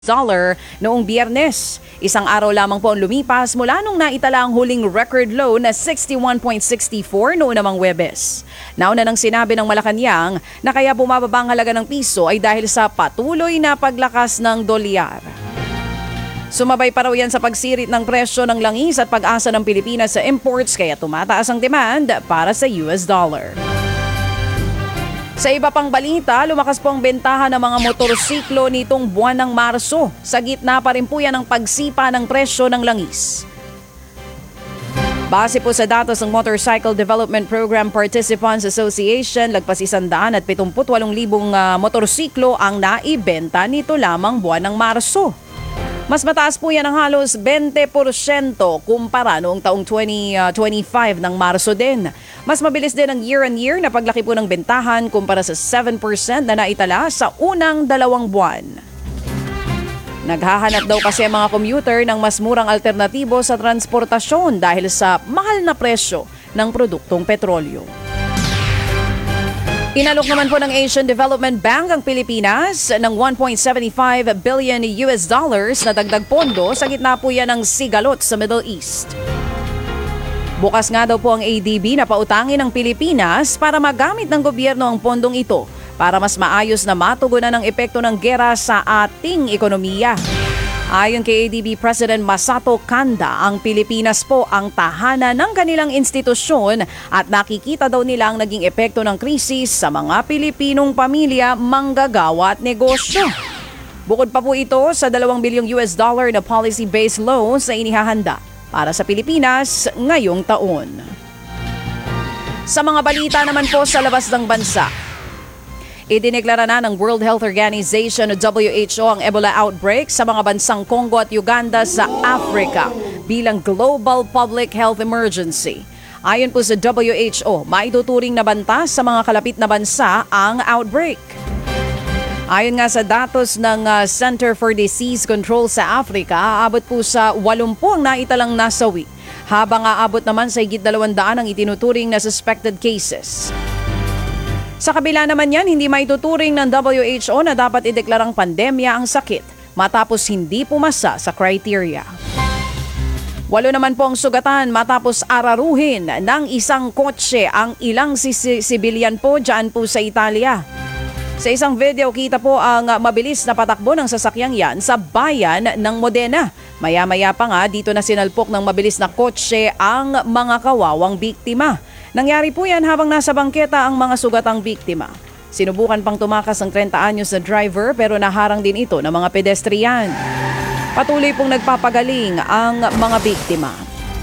dollar noong Biyernes. Isang araw lamang po ang lumipas mula nung naitala ang huling record low na 61.64 noon namang Huwebes. Nauna nang sinabi ng Malacanang na kaya bumababa ang halaga ng piso ay dahil sa patuloy na paglakas ng dolyar. Sumabay pa raw yan sa pagsirit ng presyo ng langis at pag-asa ng Pilipinas sa imports kaya tumataas ang demand para sa US dollar. Sa iba pang balita, lumakas po ang bentahan ng mga motorsiklo nitong buwan ng Marso. Sa gitna pa rin po yan ang pagsipa ng presyo ng langis. Base po sa datos ng Motorcycle Development Program Participants Association, lagpas 178,000 motorsiklo ang naibenta nito lamang buwan ng Marso. Mas mataas po yan ng halos 20% kumpara noong taong 2025 ng Marso din. Mas mabilis din ang year-on-year na paglaki po ng bentahan kumpara sa 7% na naitala sa unang 2 buwan. Naghahanap daw kasi ang mga commuter ng mas murang alternatibo sa transportasyon dahil sa mahal na presyo ng produktong petrolyo. Inalok naman po ng Asian Development Bank ang Pilipinas ng 1.75 billion US dollars na dagdag pondo sa gitna po yan ng sigalot sa Middle East. Bukas nga daw po ang ADB na pautangin ng Pilipinas para magamit ng gobyerno ang pondong ito para mas maayos na matugunan ang epekto ng gera sa ating ekonomiya. Ayon kay ADB President Masato Kanda, ang Pilipinas po ang tahanan ng kanilang institusyon at nakikita daw nila ang naging epekto ng krisis sa mga Pilipinong pamilya, manggagawa at negosyo. Bukod pa po ito sa 2 bilyong US dollar na policy-based loans na inihahanda para sa Pilipinas ngayong taon. Sa mga balita naman po sa labas ng bansa, idineklara na ng World Health Organization o WHO ang Ebola outbreak sa mga bansang Congo at Uganda sa Africa bilang global public health emergency. Ayon po sa WHO, maituturing na banta sa mga kalapit na bansa ang outbreak. Ayon nga sa datos ng Center for Disease Control sa Africa, aabot po sa 80 ang naitalang nasawi, habang aabot naman sa higit 200 ang itinuturing na suspected cases. Sa kabila naman yan, hindi maituturing ng WHO na dapat ideklarang pandemya ang sakit matapos hindi pumasa sa criteria. 8 naman po ang sugatan matapos araruhin ng isang kotse ang ilang sibilyan po dyan po sa Italia. Sa isang video, kita po ang mabilis na patakbo ng sasakyang yan sa bayan ng Modena. Maya-maya pa nga dito na sinalpok ng mabilis na kotse ang mga kawawang biktima. Nangyari po yan habang nasa bangketa ang mga sugatang biktima. Sinubukan pang tumakas ang 30 anyos na driver pero naharang din ito ng mga pedestrian. Patuloy pong nagpapagaling ang mga biktima.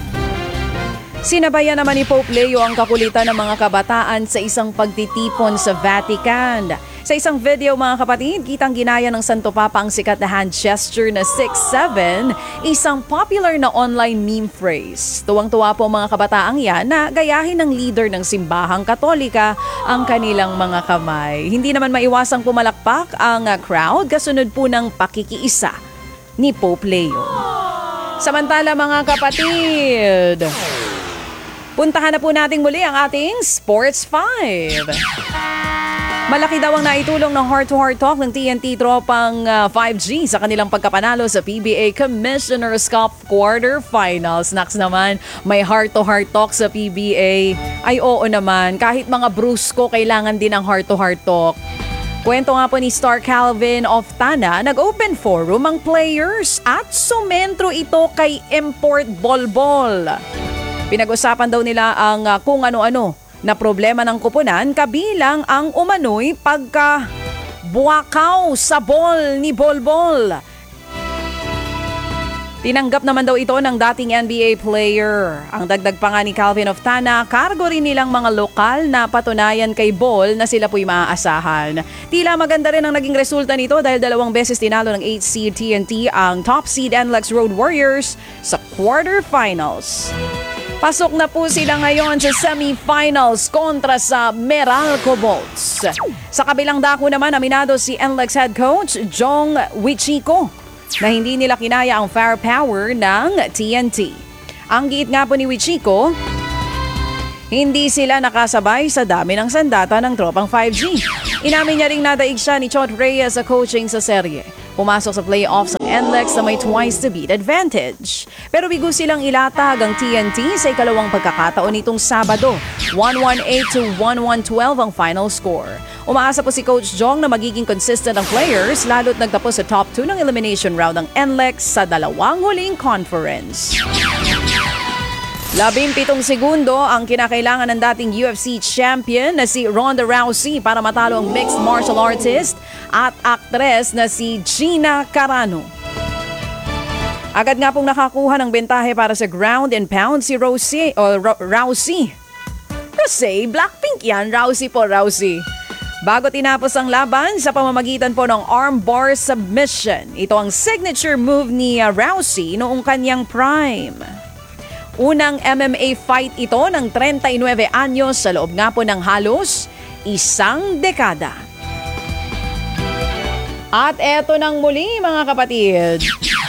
Sinabayan naman ni Pope Leo ang kakulitan ng mga kabataan sa isang pagtitipon sa Vatican. Sa isang video mga kapatid, kitang ginaya ng Santo Papa ang sikat na hand gesture na 6-7, isang popular na online meme phrase. Tuwang-tuwa po mga kabataang yan na gayahin ng leader ng simbahang Katolika ang kanilang mga kamay. Hindi naman maiwasang pumalakpak ang crowd kasunod po ng pakikiisa ni Pope Leo. Samantala mga kapatid, puntahan na po natin muli ang ating Sports 5. Malaki daw ang naitulong ng heart-to-heart talk ng TNT tropang 5G sa kanilang pagkapanalo sa PBA Commissioner's Cup quarterfinals. Next naman, may heart-to-heart talk sa PBA. Ay oo naman, kahit mga brusko kailangan din ng heart-to-heart talk. Kwento nga po ni Star Calvin of Tana, nag-open forum ang players at sumentro ito kay Import Bolbol. Pinag-usapan daw nila ang kung ano-ano na problema ng koponan kabilang ang umano'y pagka-buwakaw sa ball ni Bolbol. Tinanggap naman daw ito ng dating NBA player. Ang dagdag pa nga ni Calvin of Tana, kargo rin nilang mga lokal na patunayan kay Bol na sila po'y maaasahan. Tila maganda rin ang naging resulta nito dahil 2 beses tinalo ng 8 seed TNT ang top seed NLEX Road Warriors sa quarterfinals. Pasok na po sila ngayon sa semifinals kontra sa Meralco Bolts. Sa kabilang dako naman, aminado si NLEX head coach Jong Wichiko na hindi nila kinaya ang firepower ng TNT. Ang giit nga po ni Wichiko, hindi sila nakasabay sa dami ng sandata ng tropang 5G. Inamin niya ring nadaig siya ni Chot Reyes sa coaching sa serye. Pumasok sa playoffs ang NLEX na may twice to beat advantage. Pero bigo silang ilatag ang TNT sa ikalawang pagkakataon nitong Sabado. 118 to 1112 ang final score. Umaasa po si Coach Jong na magiging consistent ang players lalo't nagtapos sa top 2 ng elimination round ng NLEX sa dalawang huling conference. 17 segundo ang kinakailangan ng dating UFC champion na si Ronda Rousey para matalo ang mixed martial artist at aktres na si Gina Carano. Agad nga pong nakakuha ng bentahe para sa ground and pound si Rousey. Blackpink yan. Rousey. Bago tinapos ang laban sa pamamagitan po ng armbar submission. Ito ang signature move ni Rousey noong kanyang prime. Unang MMA fight ito ng 39 anyos sa loob nga po ng halos isang dekada. At eto nang muli mga kapatid.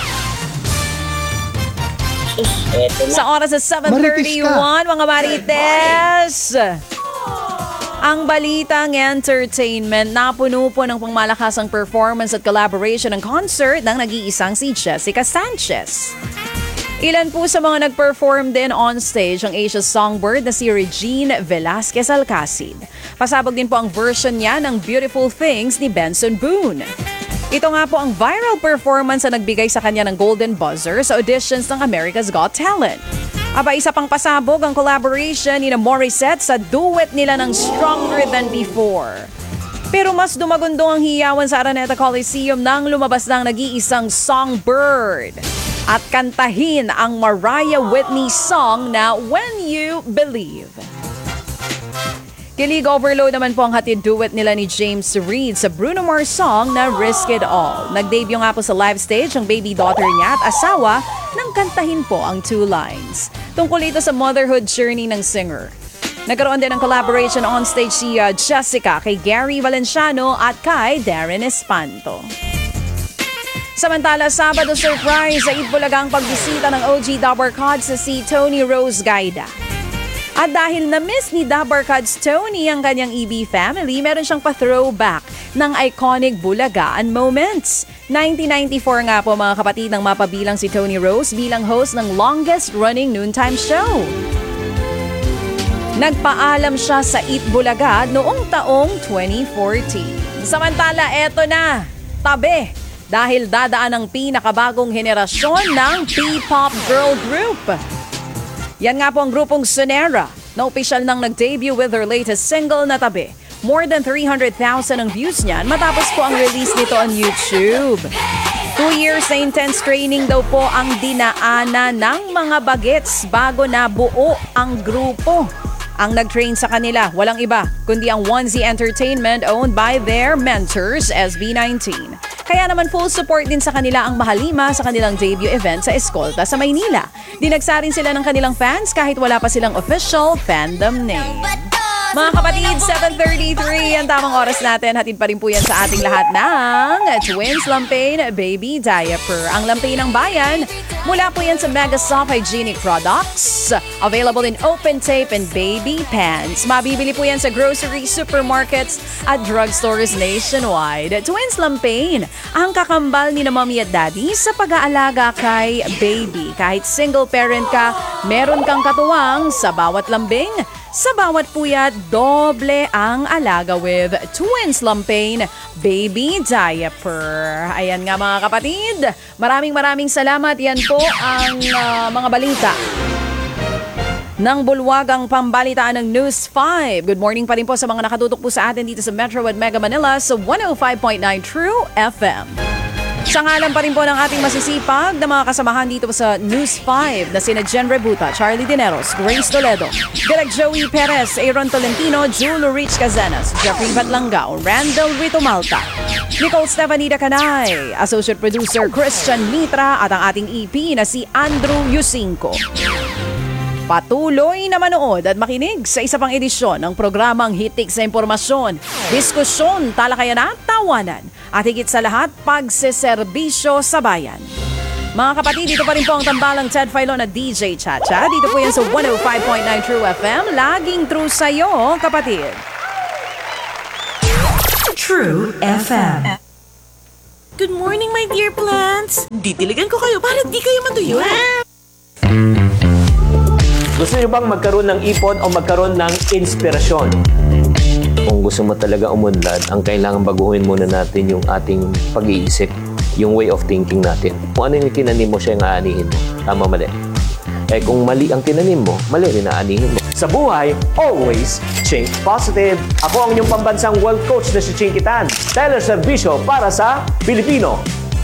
Sa oras sa 7:31 mga Marites. Ang balitang entertainment, napuno po ng pangmalakasang performance at collaboration ng concert ng nag-iisang si Jessica Sanchez. Ilan po sa mga nag-perform din on stage ang Asia's songbird na si Regine Velasquez Alcacid. Pasabog din po ang version niya ng Beautiful Things ni Benson Boone. Ito nga po ang viral performance na nagbigay sa kanya ng Golden Buzzer sa auditions ng America's Got Talent. Aba, isa pang pasabog ang collaboration ni Morissette sa duet nila ng Stronger Than Before. Pero mas dumagundo ang hiyawan sa Araneta Coliseum nang lumabas ng nag-iisang songbird at kantahin ang Mariah Whitney song na When You Believe. Kilig overload naman po ang hatid duet nila ni James Reid sa Bruno Mars song na Risk It All. Nag-debut nga po sa live stage ang baby daughter niya at asawa nang kantahin po ang 2 lines. Tungkol ito sa motherhood journey ng singer. Nagkaroon din ng collaboration on stage si Jessica kay Gary Valenciano at kay Darren Espanto. Samantala, Sabado surprise sa Itbulaga ang pagbisita ng OG Dabarkads sa si Tony Rose Gaida. At dahil na-miss ni Dabarkads Tony ang kanyang EB family, meron siyang pa-throwback ng iconic Bulagaan moments. 1994 nga po mga kapatid nang mapabilang si Tony Rose bilang host ng longest-running noontime show. Nagpaalam siya sa Itbulaga noong taong 2014. Samantala, eto na, tabi. Dahil dadaan ang pinakabagong henerasyon ng P-pop girl group. Yan nga po ang grupong Sonera na opisyal nang nag-debut with their latest single na Tabi. More than 300,000 ang views niyan matapos po ang release nito on YouTube. 2 years na intense training daw po ang dinaanan ng mga bagets bago nabuo ang grupo. Ang nag-train sa kanila, walang iba, kundi ang Onesie Entertainment owned by their mentors, SB19. Kaya naman full support din sa kanila ang Mahalima sa kanilang debut event sa Escolta sa Maynila. Dinagsa rin sila ng kanilang fans kahit wala pa silang official fandom name. Mga kapatid, 7:33 ang tamang oras natin. Hatid pa rin po yan sa ating lahat ng Twins Lampain Baby Diaper. Ang Lampain ng bayan, mula po yan sa Mega Soft Hygienic Products. Available in open tape and baby pants. Mabibili po yan sa grocery, supermarkets at drugstores nationwide. Twins Lampain, ang kakambal ni na mommy at daddy sa pag-aalaga kay baby. Kahit single parent ka, meron kang katuwang sa bawat lambing. Sa bawat puyat, doble ang alaga with Twins Lampain Baby Diaper. Ayan nga mga kapatid, maraming salamat. Yan po ang mga balita ng bulwagang pambalitaan ng News 5. Good morning pa rin po sa mga nakatutok po sa atin dito sa Metro at Mega Manila sa 105.9 True FM. Sa ngalan pa rin po ng ating masisipag na mga kasamahan dito sa News 5 na sina Jen Rebuta, Charlie Dineros, Grace Toledo, Direk Joey Perez, Aaron Tolentino, Julio Rich Cazanas, Jeffrey Batlangao, Randall Rito Malta, Nicole Stefanida Canay, Associate Producer Christian Mitra at ang ating EP na si Andrew Yusinko. Patuloy na manood at makinig sa isa pang edisyon ng programang Hitik sa Impormasyon, Diskusyon, Talakayan at Tawanan at higit sa lahat, pagseserbisyo sa bayan. Mga kapatid, dito pa rin po ang tambalang Ted Filon at DJ Chacha. Dito po yan sa 105.9 True FM. Laging true sa'yo, kapatid. True FM. Good morning, my dear plants. Didiligan ko kayo para di kayo matuyo. Gusto niyo bang magkaroon ng ipon o magkaroon ng inspirasyon? Kung gusto mo talaga umunlad, ang kailangan baguhin muna natin yung ating pag-iisip, yung way of thinking natin. Kung ano yung tinanim mo, siya yung aanihin mo. Tama, mali. Eh kung mali ang tinanim mo, mali rin ang aanihin mo. Sa buhay, always think positive. Ako ang inyong pambansang world coach na si Chinky Tan. Teleserbisyo para sa Pilipino.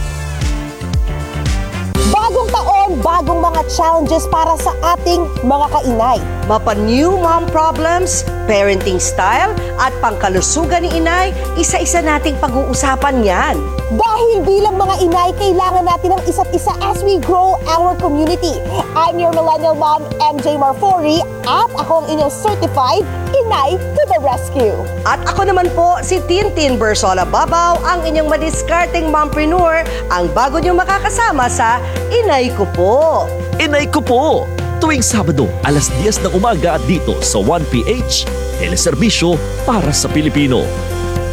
Bagong taon, bagong mga challenges para sa ating mga kainay. Mapa-new mom problems, parenting style, at pangkalusugan ni inay, isa-isa nating pag-uusapan yan. Dahil bilang mga inay, kailangan natin ng isa't isa as we grow our community. I'm your millennial mom, MJ Marfori, at ako ang inyong certified Inay to the Rescue. At ako naman po, si Tintin Bersola Babaw, ang inyong madiskarteng mompreneur, ang bago niyong makakasama sa Inay Ko Po. Inay Ko Po! Tuwing Sabado, alas 10 ng umaga dito sa 1PH, teleserbisyo para sa Pilipino.